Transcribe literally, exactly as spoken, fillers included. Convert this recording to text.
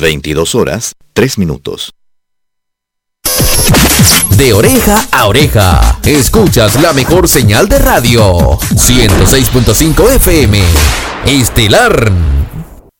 veintidós horas, tres minutos. De oreja a oreja, escuchas la mejor señal de radio. ciento seis punto cinco F M. Estelar